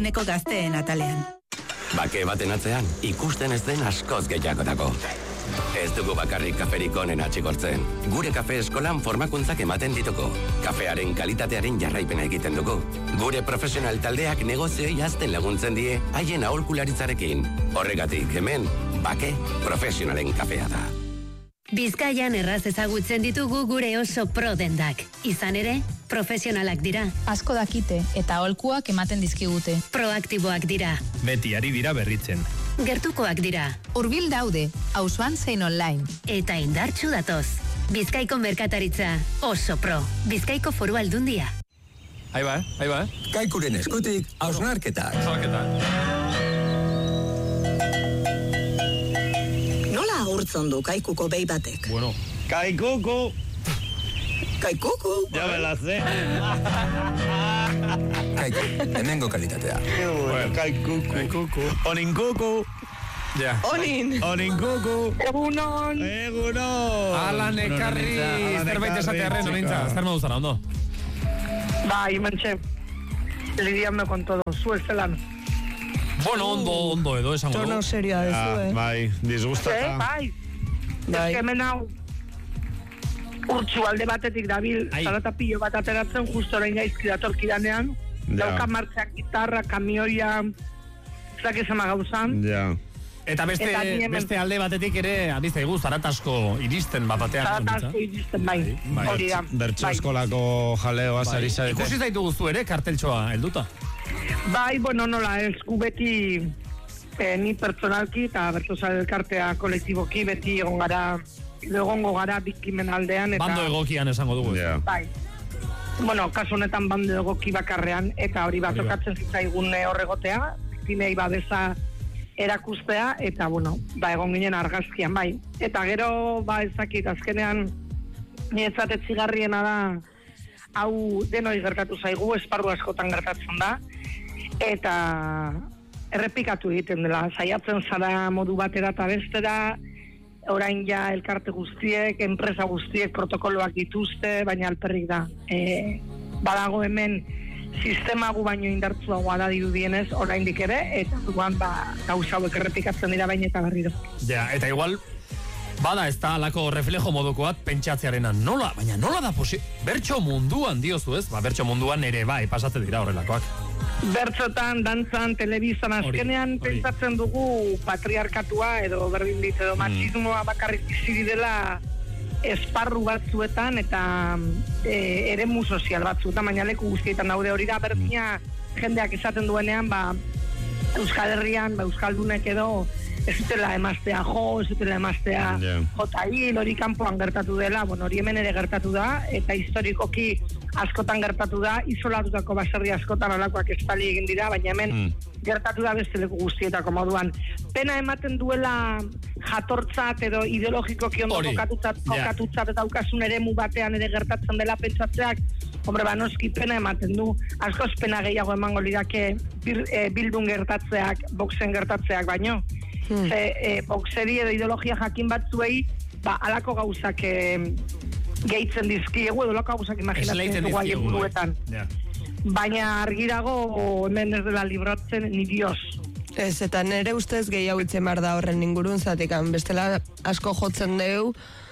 erdalduneko gazteen atalean. Bake baten atzean, ikusten ez den askoz gehiagotako. Ez dugu bakarrik kaferik onen atxikortzen. Gure kafe eskolan formakuntzak ematen dituko. Kafearen kalitatearen jarraipena egiten dugu. Gure profesional taldeak negozioi hazten laguntzen die, haien aholkularitzarekin. Horregatik, hemen, Bake profesionalen kafea da. Bizkaian erraz ezagutzen ditugu gure oso pro dendak. Izan ere, profesionalak dira. Asko dakite eta aholkuak ematen dizkigute. Proaktiboak dira. Beti ari dira berritzen. Gertukoak dira. Hurbil daude, auzoan zein online. Eta indartsu datoz. Bizkaiko merkataritza oso pro. Bizkaiko Foru Aldundia. Ahí va. Kaikuren eskutik, hausnarketak. Nola agurtzen du kaikuko behi batek? Bueno. Kaikuku. Kaikuku? Ya me la sé. Kaiku, hemengo kalitatea. Kaikuku. Oninkuku. Ja. Oninkuku. Egunon. Alan ekarri, zerbait esatearren, onintza. Zer modu zara, ondo? Bai, mentxe. Lidiando con todo. Zu estelan. Bueno, ondo edo, esango du. Tono serioa dezu, Bai, disgustata. Bai. Ez que hemen hau urtsu alde batetik dabil, zaratapillo bat ateratzen, justo orain gaizki datorkidanean. Dauka martxak, gitarra, kamioia, zak esama gauzan. Ja. Eta beste alde batetik ere, adizaigu, zaratasko iristen batean. Zaratasko iristen, bai. Hori da. Bertso eskolako jaleo azari zarete. Ikusi zaitu guztu ere, karteltxoa helduta. Bai, bueno, nola, ez gu beti ni pertsonalki eta bertozal elkartea kolektiboki beti egongo gara bikimen aldean. Eta, bando egokian esango dugu. Yeah. Bai. Bueno, kasu honetan bando egoki bakarrean, eta hori bat okatzen zitzaigun horregotea, bikimei babesa erakustea, eta bueno, egon ginen argazkian, bai. Eta gero, ezakit, azkenean, niretzat etzigarriena da, hau denoi gertatu zaigu, esparru askotan gertatzen da, eta errepikatu egiten dela, saiatzen zara modu batera eta bestera, orain ja elkarte guztiek, enpresa guztiek protokoloak dituzte, baina alperrik da. Badago hemen sistema gu baino indartsuagoa da dirudienez, oraindik ere, eta duan gauza hauek errepikatzen dira baina eta berriro. Ja, eta igual, bada ez da alako reflejo moduko bat pentsatzearena baina nola da bertso munduan diozu ez? Bertso munduan ere bai, pasatzen dira horrelakoak. Bertsotan, dantzan, telebizan, azkenean pentsatzen dugu patriarkatua edo berdin dit edo machismoa bakarrik bizi dela esparru batzuetan eta eremu sozial batzuetan, baina leku guztietan daude hori da berdina jendeak esaten duenean, Euskal Herrian, Euskaldunek edo ez zutela emaztea ez zutela emaztea jota hil, hori kanpoan gertatu dela, hori hemen ere gertatu da, eta historikoki askotan gertatu da, isolatutako baserri askotan olakoak estali egin dira, baina hemen gertatu da beste leku guztietako moduan. Pena ematen duela jatortzat edo ideologikoki ondo kokatutzat eta daukasun eremu batean ere gertatzen dela pentsatzeak, noski pena ematen du, askoz pena gehiago emango lidake bildun gertatzeak, boxen gertatzeak baino. Boxeri edo ideologia jakin batzuei, alako gauzak gehitzen dizkiegu, edo lako gauzak imaginatzen dugu aien buruetan. Baina argi dago hemen ez dela libratzen ni Dios. Ez, eta nire ustez gehiago itzen behar da horren ingurun, zatikan bestela asko jotzen deu,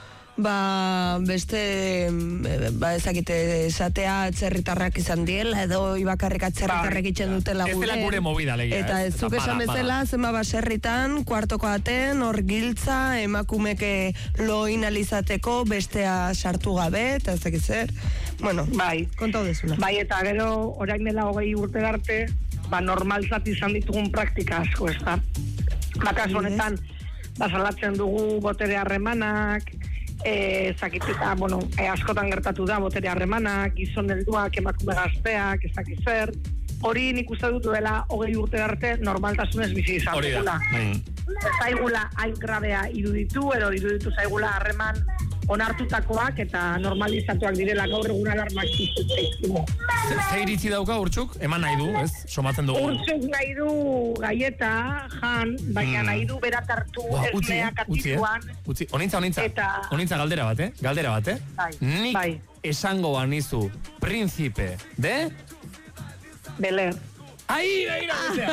beste, ezakite, esatea atzerritarrak izan diela, edo ibakarrik atzerritarrak itzen dutela gure. Ez dela gure movida legia. Eta ez zuk esan bezala, zenba baserritan, kuartoko aten, hor giltza, emakumeke loin alizateko, bestea sartu gabe, eta ez dakit zer. Bueno, kontau dezuna. Bai, eta gero, orain dela 20 urte arte, normalzat izan ditugun praktika asko, ez da. Kasu honetan, salatzen dugu botere harremanak, zakiteta, askotan gertatu da botere harremanak, gizon helduak, emakume gazteak, ezakit zer. Hori nik uste dut dela 20 urte arte normaltasunez bizi izan dugula. Zaigula hain grabea iruditu, edo iruditu zaigula harreman onartutakoak eta normalizatuak direla gaur egun alarmak izuzteizkimu. Zer iritzi dauka Urtsuk? Eman nahi du, ez? Somatzen dugu. Urtsuk nahi du gaieta, baina nahi du berat hartu esmeak atituan. Utzi, onintza galdera bat, Galdera bat, Nik esango banizu príncipe de... Beler. Ai, begira,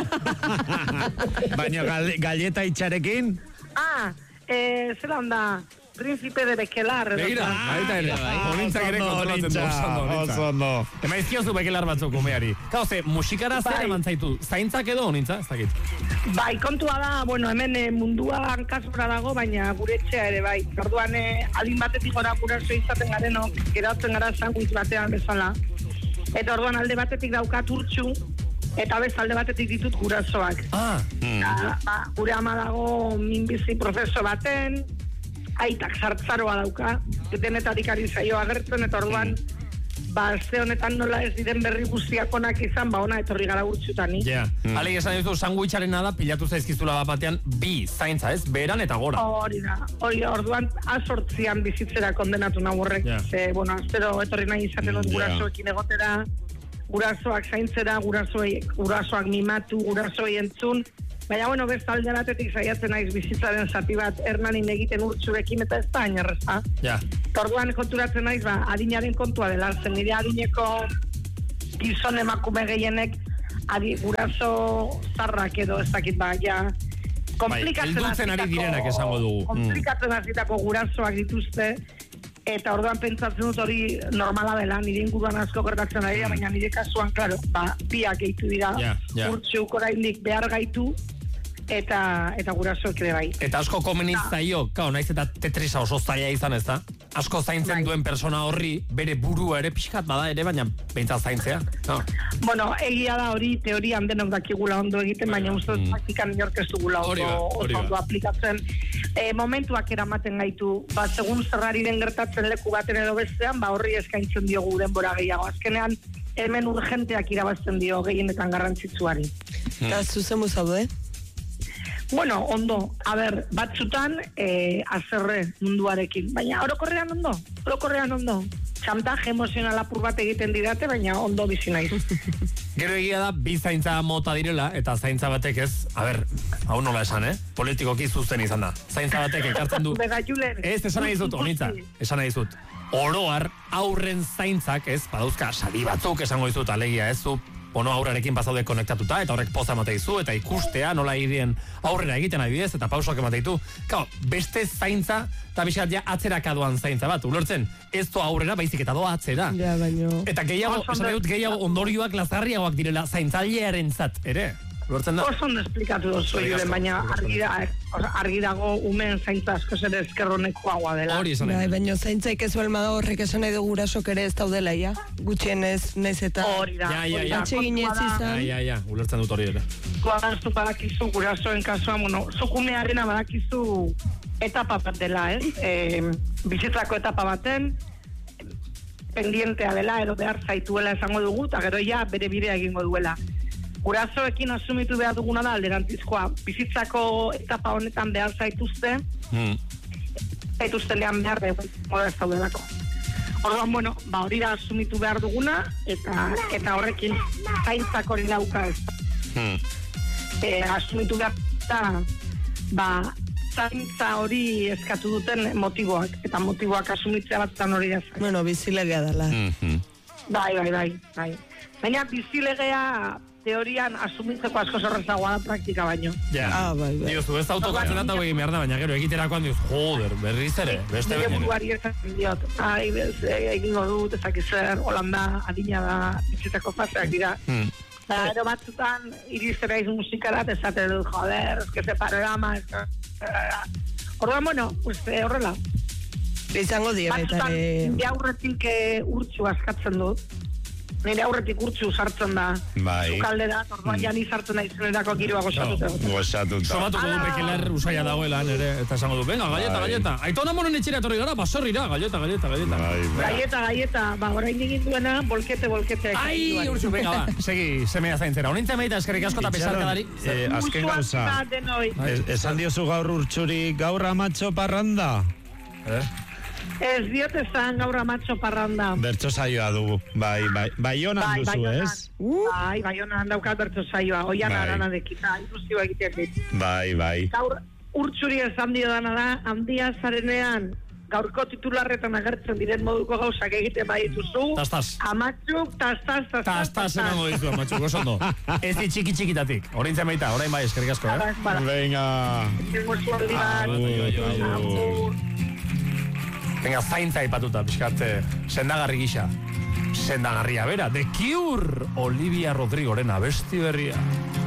Baina galleta itxarekin? Zela onda, Príncipe de Bekelar. Begira, baita ere. Honintzak ere kontrolatzen du. Oso ondo. Ema izkiozu Bekelar batzuk umeari. Kauze, musikara zer eman zaitu? Zaintzak edo honintza? Ez dakit. Bai, kontua da, bueno, hemen mundua hankazora dago, baina gure etxea ere, bai. Orduan, adin batetik gora guraso izaten garenok, geratzen gara sanguitz batean bezala. Eta orduan alde batetik daukat urtsu, eta alde batetik ditut gurasoak. Gure ama dago minbizi prozeso baten, aitak sartzaroa dauka, denetarik ari zaio agertzen, eta orduan, ze honetan nola ez diren berri guztiak onak izan, ona etorri gara urtsutani. Alei esan ditu, sanguitxarena da, pilatu zaizkizula bat batean, bi zaintza, ez? Beheran eta gora. Hori da, orduan azortzian bizitzera kondenatu naborrek. Aztero etorri nahi izaten dut gurasoekin egotera, gurasoak zaintzera, gurasoak mimatu, gurasoei entzun, baina, beste alde batetik saiatzen naiz bizitzaren zati bat hernanin egiten urtsurekin eta ez da ainerreza. Orduan konturatzen naiz, adinaren kontua dela, zen nire adineko gizon emakume gehienek guraso zarrak edo ez dakit komplikatzen heldultzen ari direnak esango dugu. Komplikatzen azitako gurasoak dituzte, eta orduan pentsatzen dut hori normala dela, nire inguruan asko gertatzen ari, baina nire kasuan, klaro, biak gehitu dira, urtsuk oraindik behar gaitu, eta gurasoek ere bai. Eta asko komeniz zaio, naiz eta tetrisa oso zaila izan ez da? Asko zaintzen duen persona horri, bere burua ere pixkat bada ere, baina pentsat zaintzea. Bueno, egia da hori teorian denok dakigula ondo egiten, baina uste praktikan inork ez dugula ondo aplikatzen. Momentuak eramaten gaitu, segun zerrari den gertatzen leku baten edo bestean, horri eskaintzen diogu denbora gehiago. Azkenean, hemen urgenteak irabazten dio gehienetan garrantzitsuari. Eta zuzen zaude? Bueno, ondo, batzutan azerre munduarekin, baina orokorrean ondo. Txantaje emozional apur bat egiten didate, baina ondo bizi naiz. Gero egia da, bi zaintza mota direla, eta zaintza batek ez, hau nola esan, politikoki zuzen izan da. Zaintza batek ekartzen du. Ez, esan nahi dut, honitza, esan nahi dut. Oroar, aurren zaintzak, ez, badauzka, sari batzuk esango dizut, alegia, ez, aurrarekin bazaude konektatuta, eta horrek poza emate dizu, eta ikustea nola irien aurrera egiten adibidez, eta pausoak emate ditu. Beste zaintza, eta bizkat ja atzerakadoan zaintza bat, ulertzen, ez doa aurrera, baizik eta doa atzera. Eta gehiago ondorioak lazarriagoak direla zaintzailearen zat, ere? Oso ondo esplikatu dozu, baina argi dago umen zaintza asko zer ezkerronekoagoa dela. Baina zaintzaik ez balma da horrek esan nahi du gurasok ere ez daudela, gutxienez, naiz eta atxeginez izan. Ulertzen dut hori ere. Guadaztu badakizu gurasoen kasuan, zukumearena badakizu etapa bat dela, bizitzako etapa baten, pendientea dela edo behar zaituela esango dugu, eta gero bere bidea egingo duela. Gurasoekin asumitu behar duguna da alderantizkoa. Bizitzako etapa honetan behar zaituzte, zaituztenean behar moda ez daudelako. Orduan, hori da asumitu behar duguna, eta horrekin zaintzak hori dauka ez. Asumitu behar da, zaintza hori eskatu duten motiboak, eta motiboak asumitzea batzutan hori da zain. Bueno, bizilegea dela. Bai. Baina bizilegea teorian asumitzeko asko zorrezagoa da praktika baino. Bai. Diozu, ez autokatzen eta egin behar da, baina gero egiterakoan diuz, joder, berriz ere, beste benene. Nire buruari esaten diot, egingo dut, ezakizer, Holanda, adina da, bizitzako faseak dira. Ero batzutan, irizera iz musikarat, esaten dut, joder, ez que panorama, orduan, horrela. Izango batzutan, nire aurretik urtsu askatzen dut. Nire aurretik urtsu sartzen da. Zukaldera, orduan jani sartzen da izenerako giroa gozatuta. Somatuko du Bekelar usaila dagoela, nere, eta esango du, venga, galleta. Aitona monen etxera etorri gara, basorrira, galleta. Galleta, orain egin duena, bolkete. Ai, urtsu, venga, segi, semea zaintzera. Honintza meita, eskerrik asko eta pesarkadari. Azken gauza, esan diozu gaur urtsuri, gaur amatxo parranda? Ez diot esan gaur amatxo parranda. Bertso saioa dugu, Baionan duzu, ez? Baionan daukat bertso saioa, oian arana dekita, ilusioa egiteak dit. Bai. Gaur urtsuri esan dio dana da, handia zarenean, gaurko titularretan agertzen diren moduko gauzak egiten badituzu. Amatxuk, tas emango dizu, amatxuk, oso ondo. Ez di txiki-txikitatik. Orain zemaita, orain bai, eskerrik asko, Venga. Venga, zaintza ipatuta, pixkate, sendagarri gisa. Sendagarria bera, The Cure, Olivia Rodrigoren abesti berria.